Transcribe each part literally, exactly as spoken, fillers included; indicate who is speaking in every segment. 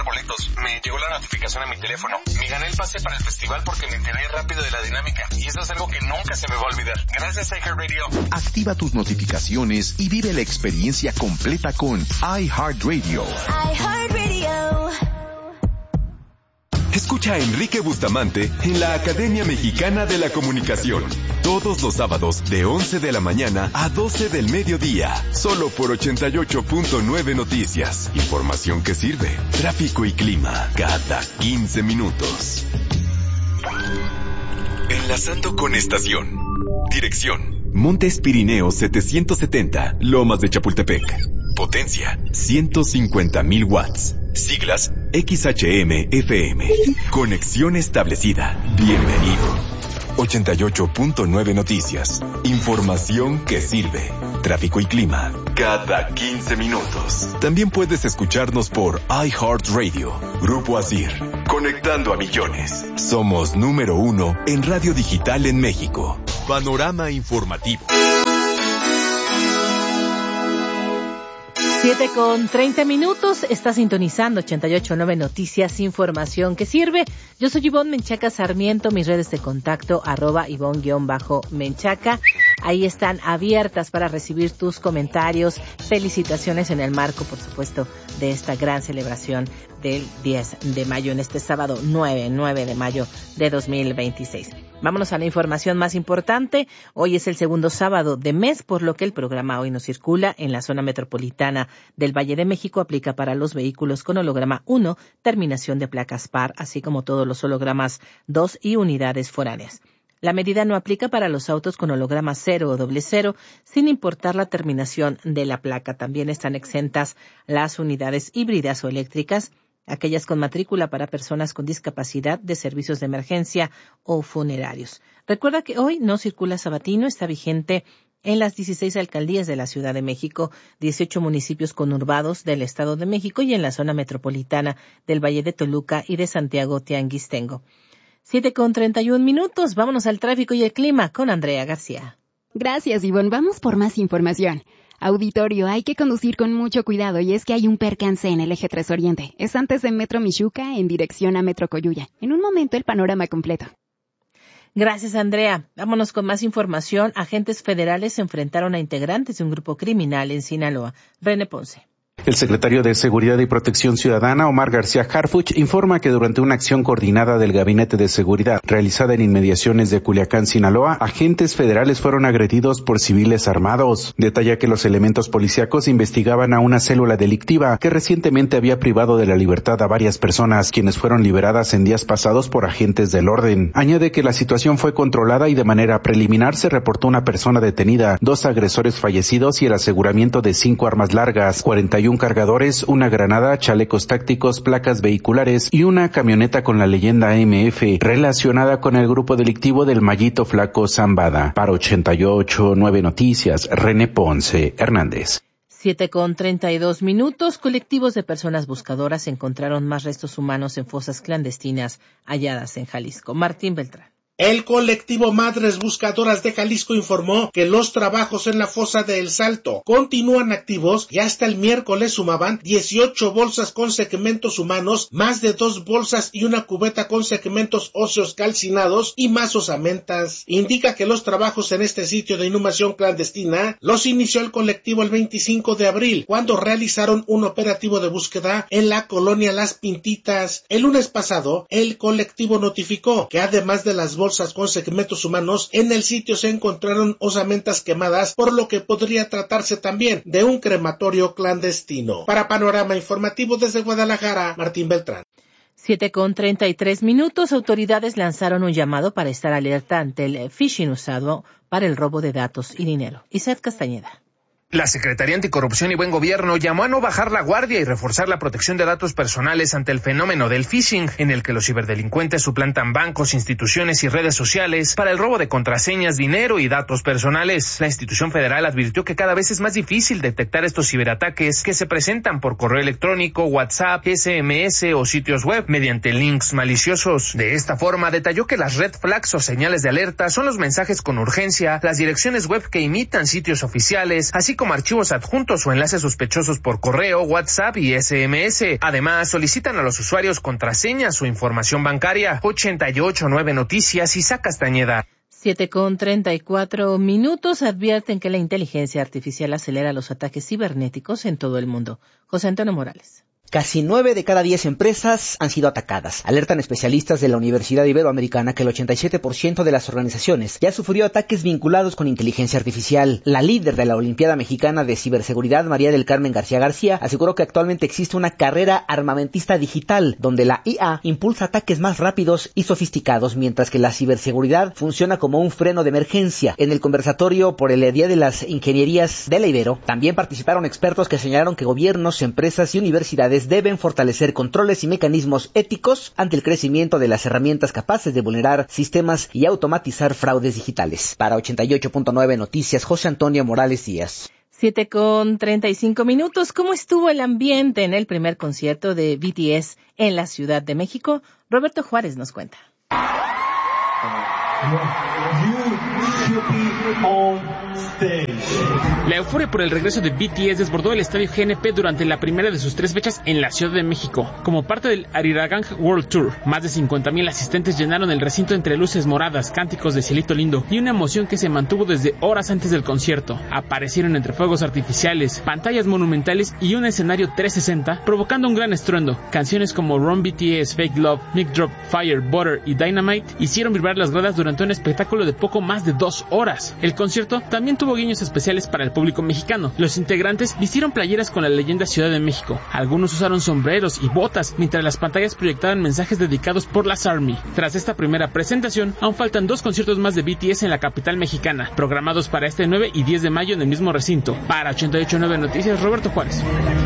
Speaker 1: boletos. Me llegó la notificación a mi teléfono. Me gané el pase para el festival porque me enteré rápido de la dinámica. Y eso es algo que nunca se me va a olvidar. Gracias, iHeartRadio.
Speaker 2: Activa tus notificaciones y vive la experiencia completa con iHeartRadio.
Speaker 3: iHeartRadio.
Speaker 4: Escucha a Enrique Bustamante en la Academia Mexicana de la Comunicación. Todos los sábados de once de la mañana a doce del mediodía. Solo por ochenta y ocho punto nueve Noticias. Información que sirve. Tráfico y clima cada quince minutos. Enlazando con estación. Dirección: Montes Pirineos setecientos setenta, Lomas de Chapultepec. Potencia: ciento cincuenta mil watts. Siglas: X H M F M. Conexión establecida. Bienvenido. ochenta y ocho punto nueve Noticias. Información que sirve. Tráfico y clima cada quince minutos. También puedes escucharnos por iHeartRadio. Grupo Asir. Conectando a millones. Somos número uno en radio digital en México. Panorama informativo.
Speaker 5: Siete con treinta minutos, está sintonizando ochenta y ocho punto nueve Noticias, información que sirve. Yo soy Ivonne Menchaca Sarmiento, mis redes de contacto, arroba Ivonne-Menchaca. Ahí están abiertas para recibir tus comentarios, felicitaciones en el marco, por supuesto, de esta gran celebración del diez de mayo, en este sábado nueve de mayo de dos mil veintiséis. Vámonos a la información más importante. Hoy es el segundo sábado de mes, por lo que el programa Hoy no circula en la zona metropolitana del Valle de México aplica para los vehículos con holograma uno, terminación de placas par, así como todos los hologramas dos y unidades foráneas. La medida no aplica para los autos con holograma cero o doble cero, sin importar la terminación de la placa. También están exentas las unidades híbridas o eléctricas, aquellas con matrícula para personas con discapacidad, de servicios de emergencia o funerarios. Recuerda que hoy no circula sabatino, está vigente en las dieciséis alcaldías de la Ciudad de México, dieciocho municipios conurbados del Estado de México y en la zona metropolitana del Valle de Toluca y de Santiago Tianguistengo. Siete con treinta y un minutos, vámonos al tráfico y el clima con Andrea García.
Speaker 6: Gracias, Ivonne. Vamos por más información. Auditorio, hay que conducir con mucho cuidado y es que hay un percance en el eje tres Oriente. Es antes de Metro Michuca en dirección a Metro Coyuya. En un momento el panorama completo.
Speaker 5: Gracias, Andrea. Vámonos con más información. Agentes federales se enfrentaron a integrantes de un grupo criminal en Sinaloa. René Ponce.
Speaker 7: El secretario de Seguridad y Protección Ciudadana, Omar García Harfuch, informa que durante una acción coordinada del Gabinete de Seguridad realizada en inmediaciones de Culiacán, Sinaloa, agentes federales fueron agredidos por civiles armados. Detalla que los elementos policíacos investigaban a una célula delictiva que recientemente había privado de la libertad a varias personas, quienes fueron liberadas en días pasados por agentes del orden. Añade que la situación fue controlada y de manera preliminar se reportó una persona detenida, dos agresores fallecidos y el aseguramiento de cinco armas largas, cuarenta y uno cargadores, una granada, chalecos tácticos, placas vehiculares y una camioneta con la leyenda M F relacionada con el grupo delictivo del Mallito Flaco Zambada. Para ochenta y ocho punto nueve Noticias, René Ponce Hernández.
Speaker 5: Siete con treinta y dos minutos, colectivos de personas buscadoras encontraron más restos humanos en fosas clandestinas halladas en Jalisco. Martín Beltrán.
Speaker 8: El colectivo Madres Buscadoras de Jalisco informó que los trabajos en la fosa de El Salto continúan activos y hasta el miércoles sumaban dieciocho bolsas con segmentos humanos, más de dos bolsas y una cubeta con segmentos óseos calcinados y más osamentas. Indica que los trabajos en este sitio de inhumación clandestina los inició el colectivo el veinticinco de abril, cuando realizaron un operativo de búsqueda en la colonia Las Pintitas. El lunes pasado, el colectivo notificó que además de las bolsas con segmentos humanos, en el sitio se encontraron osamentas quemadas, por lo que podría tratarse también de un crematorio clandestino. Para Panorama Informativo desde Guadalajara, Martín Beltrán.
Speaker 5: Siete con treinta y tres minutos, autoridades lanzaron un llamado para estar alerta ante el phishing usado para el robo de datos y dinero. Isaac Castañeda.
Speaker 9: La Secretaría Anticorrupción y Buen Gobierno llamó a no bajar la guardia y reforzar la protección de datos personales ante el fenómeno del phishing, en el que los ciberdelincuentes suplantan bancos, instituciones y redes sociales para el robo de contraseñas, dinero y datos personales. La institución federal advirtió que cada vez es más difícil detectar estos ciberataques que se presentan por correo electrónico, WhatsApp, S M S o sitios web mediante links maliciosos. De esta forma, detalló que las red flags o señales de alerta son los mensajes con urgencia, las direcciones web que imitan sitios oficiales, así como como archivos adjuntos o enlaces sospechosos por correo, WhatsApp y ese eme ese. Además, solicitan a los usuarios contraseñas o información bancaria. ochenta y ocho punto nueve Noticias, Isaac Castañeda.
Speaker 5: Siete con treinta y cuatro minutos advierten que la inteligencia artificial acelera los ataques cibernéticos en todo el mundo. José Antonio Morales.
Speaker 10: Casi nueve de cada diez empresas han sido atacadas. Alertan especialistas de la Universidad Iberoamericana que el ochenta y siete por ciento de las organizaciones ya sufrió ataques vinculados con inteligencia artificial. La líder de la Olimpiada Mexicana de Ciberseguridad, María del Carmen García García, aseguró que actualmente existe una carrera armamentista digital donde la I A impulsa ataques más rápidos y sofisticados, mientras que la ciberseguridad funciona como un freno de emergencia. En el conversatorio por el Día de las Ingenierías de la Ibero, también participaron expertos que señalaron que gobiernos, empresas y universidades deben fortalecer controles y mecanismos éticos ante el crecimiento de las herramientas capaces de vulnerar sistemas y automatizar fraudes digitales. Para ochenta y ocho punto nueve Noticias, José Antonio Morales Díaz.
Speaker 5: Siete con treinta y cinco minutos. ¿Cómo estuvo el ambiente en el primer concierto de B T S en la Ciudad de México? Roberto Juárez nos cuenta.
Speaker 11: La euforia por el regreso de B T S desbordó el estadio G N P durante la primera de sus tres fechas en la Ciudad de México. Como parte del Arirang World Tour, más de cincuenta mil asistentes llenaron el recinto entre luces moradas, cánticos de cielito lindo y una emoción que se mantuvo desde horas antes del concierto. Aparecieron entre fuegos artificiales, pantallas monumentales y un escenario trescientos sesenta, provocando un gran estruendo. Canciones como Run B T S, Fake Love, Mic Drop, Fire, Butter y Dynamite hicieron vibrar las gradas durante un espectáculo de poco más de dos horas. El concierto también tuvo guiños especiales para el público mexicano. Los integrantes vistieron playeras con la leyenda Ciudad de México. Algunos usaron sombreros y botas, mientras las pantallas proyectaban mensajes dedicados por las Army. Tras esta primera presentación, aún faltan dos conciertos más de B T S en la capital mexicana, programados para este nueve y diez de mayo en el mismo recinto. Para ochenta y ocho punto nueve Noticias, Roberto Juárez.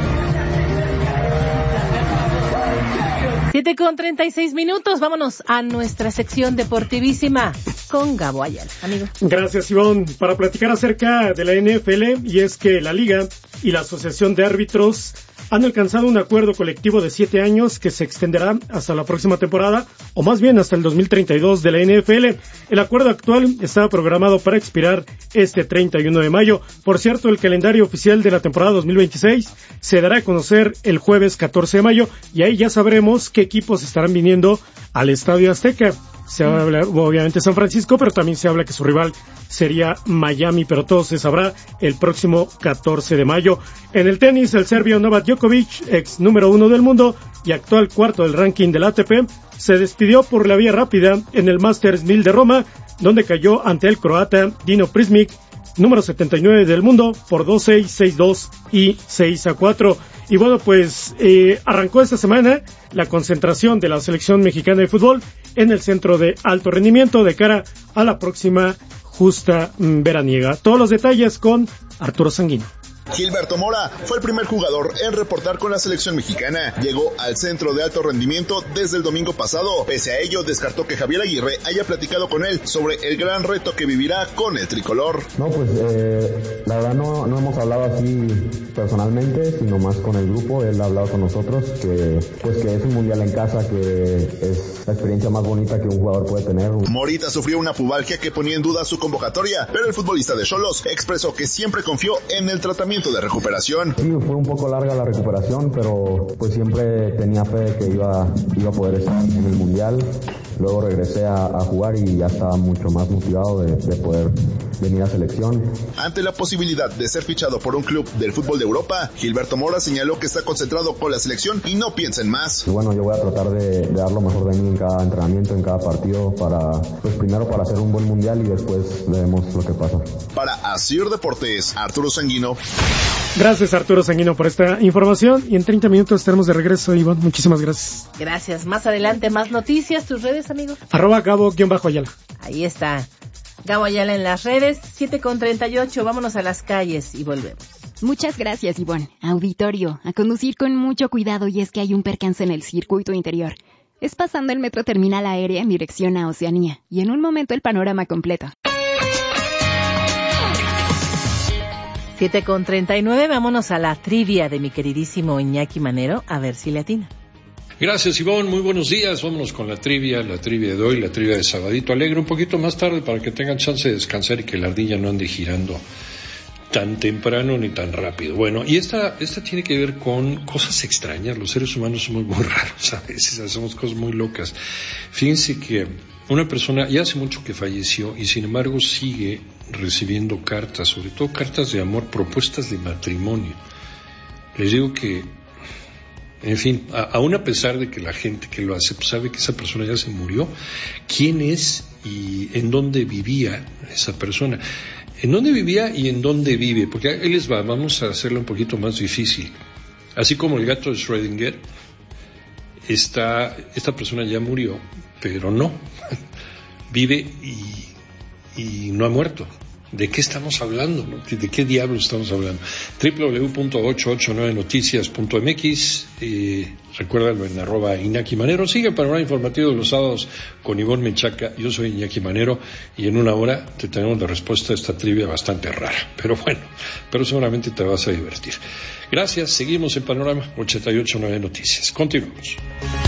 Speaker 5: Siete con treinta y seis minutos, vámonos a nuestra sección deportivísima con Gabo Ayala. Amigo.
Speaker 12: Gracias, Ivonne. Para platicar acerca de la N F L, y es que la Liga y la Asociación de Árbitros han alcanzado un acuerdo colectivo de siete años que se extenderá hasta la próxima temporada, o más bien hasta el dos mil treinta y dos de la N F L. El acuerdo actual estaba programado para expirar este treinta y uno de mayo. Por cierto, el calendario oficial de la temporada dos mil veintiséis se dará a conocer el jueves catorce de mayo, y ahí ya sabremos qué equipos estarán viniendo al Estadio Azteca. Se habla, obviamente, San Francisco, pero también se habla que su rival sería Miami, pero todo se sabrá el próximo catorce de mayo. En el tenis, el serbio Novak Djokovic, ex número uno del mundo y actual cuarto del ranking del A T P, se despidió por la vía rápida en el Masters mil de Roma, donde cayó ante el croata Dino Prismic, número setenta y nueve del mundo, por dos seis, seis dos y seis a cuatro. Y bueno, pues eh, arrancó esta semana la concentración de la selección mexicana de fútbol en el centro de alto rendimiento de cara a la próxima justa veraniega. Todos los detalles con Arturo Sanguino.
Speaker 13: Gilberto Mora fue el primer jugador en reportar con la selección mexicana. Llegó al centro de alto rendimiento desde el domingo pasado. Pese a ello, descartó que Javier Aguirre haya platicado con él sobre el gran reto que vivirá con el tricolor.
Speaker 14: No, pues eh, la verdad no, no hemos hablado así personalmente, sino más con el grupo. Él ha hablado con nosotros que pues que es un mundial en casa, que es la experiencia más bonita que un jugador puede tener.
Speaker 13: Morita sufrió una pubalgia que ponía en duda su convocatoria, pero el futbolista de Xolos expresó que siempre confió en el tratamiento de recuperación.
Speaker 14: Sí, fue un poco larga la recuperación, pero pues siempre tenía fe de que iba, iba a poder estar en el mundial. Luego regresé a, a jugar y ya estaba mucho más motivado de, de poder venir a selección.
Speaker 13: Ante la posibilidad de ser fichado por un club del fútbol de Europa, Gilberto Mora señaló que está concentrado con la selección y no piensa en más.
Speaker 14: Y bueno, yo voy a tratar de, de dar lo mejor de mí en cada entrenamiento, en cada partido, para, pues primero para hacer un buen mundial y después veremos lo que pasa.
Speaker 13: Para Asir Deportes, Arturo Sanguino.
Speaker 12: Gracias, Arturo Sanguino, por esta información, y en treinta minutos estaremos de regreso, Iván. Muchísimas gracias.
Speaker 5: Gracias. Más adelante, más noticias. ¿Tus redes, amigo?
Speaker 12: Arroba Gabo-Ayala.
Speaker 5: Ahí está. Gabo Ayala en las redes. Siete con treinta y ocho. Vámonos a las calles y volvemos.
Speaker 6: Muchas gracias, Ivonne. Auditorio, a conducir con mucho cuidado, y es que hay un percance en el circuito interior. Es pasando el metro Terminal Aérea en dirección a Oceanía, y en un momento el panorama completo.
Speaker 5: Siete con treinta y nueve, vámonos a la trivia de mi queridísimo Iñaki Manero, a ver si le atina.
Speaker 15: Gracias, Ivonne, muy buenos días. Vámonos con la trivia, la trivia de hoy, la trivia de Sabadito Alegre, un poquito más tarde para que tengan chance de descansar y que la ardilla no ande girando tan temprano ni tan rápido. Bueno, y esta, esta tiene que ver con cosas extrañas. Los seres humanos somos muy raros, a veces hacemos cosas muy locas. Fíjense que una persona ya hace mucho que falleció y sin embargo sigue recibiendo cartas, sobre todo cartas de amor, propuestas de matrimonio. Les digo que, en fin, a, aún a pesar de que la gente que lo hace pues sabe que esa persona ya se murió, ¿quién es y en dónde vivía esa persona? ¿En dónde vivía y en dónde vive? Porque ahí les va, vamos a hacerlo un poquito más difícil. Así como el gato de Schrödinger, Esta, esta persona ya murió, pero no, vive y, y no ha muerto. ¿De qué estamos hablando? ¿No? ¿De qué diablos estamos hablando? doble u doble u doble u punto ochocientos ochenta y nueve noticias punto m x, eh, recuérdalo en arroba Iñaki Manero. Sigue el panorama informativo de los sábados con Ivonne Menchaca. Yo soy Iñaki Manero y en una hora te tenemos la respuesta a esta trivia bastante rara, pero bueno, pero seguramente te vas a divertir. Gracias, seguimos en panorama ochenta y ocho punto nueve noticias. Continuamos.